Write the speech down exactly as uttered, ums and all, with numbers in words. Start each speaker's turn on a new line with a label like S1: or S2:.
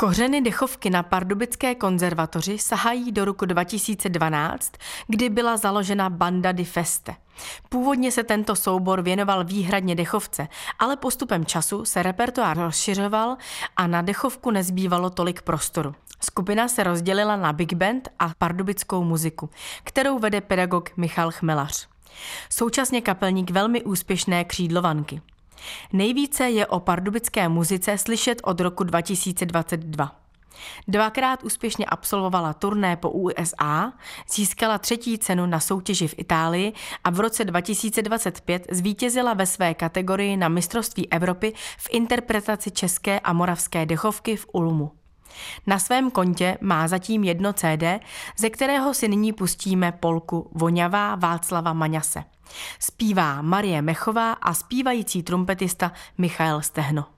S1: Kořeny dechovky na Pardubické konzervatoři sahají do roku dva tisíce dvanáct, kdy byla založena Banda di Feste. Původně se tento soubor věnoval výhradně dechovce, ale postupem času se repertoár rozšiřoval a na dechovku nezbývalo tolik prostoru. Skupina se rozdělila na big band a pardubickou muziku, kterou vede pedagog Michal Chmelař. Současně kapelník velmi úspěšné křídlovanky. Nejvíce je o pardubické muzice slyšet od roku dva tisíce dvacet dva. Dvakrát úspěšně absolvovala turné po U S A, získala třetí cenu na soutěži v Itálii a v roce dva tisíce dvacet pět zvítězila ve své kategorii na mistrovství Evropy v interpretaci české a moravské dechovky v Ulmu. Na svém kontě má zatím jedno C D, ze kterého si nyní pustíme polku Voňavá Václava Maňase. Zpívá Marie Mechová a zpívající trumpetista Michael Stehno.